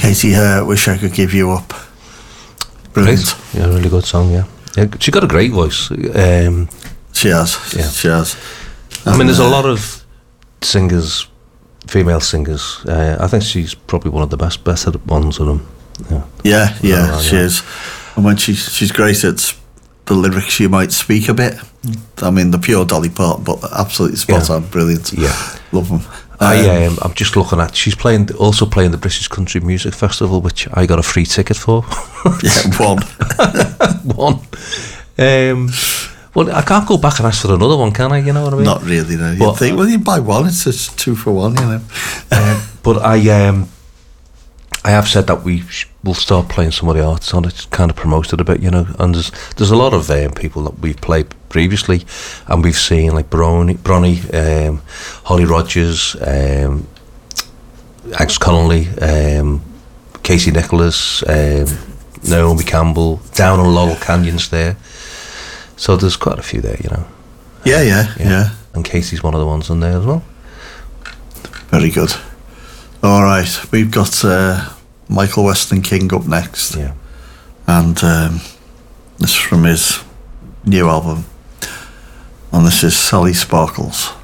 Katie, Wish I Could Give You Up. Brilliant. Great. Yeah, really good song, yeah. She got a great voice. She has. Yeah. She has. I mean, there's a lot of singers, female singers. I think she's probably one of the best ones of them. Yeah, she is. And when she's great at the lyrics, she might speak a bit. I mean, the pure Dolly Parton, but absolutely spot on, brilliant. Yeah, love them. I'm just looking at. She's also playing the British Country Music Festival, which I got a free ticket for. One. Well, I can't go back and ask for another one, can I? You know what I mean? Not really. No. You think, well, you buy one, it's just 2 for 1. You know. But I have said that we'll start playing some of the artists on it, kind of promote it a bit, you know. And there's a lot of people that we've played previously, and we've seen like Bronnie, Holly Rogers, Agnes Connolly, Casey Nicholas, Naomi Campbell, down on Laurel Canyons there. So there's quite a few there, you know. Yeah. And Casey's one of the ones in there as well. Very good. All right, we've got Michael Weston King up next. Yeah. And this is from his new album. And this is Sally Sparkles.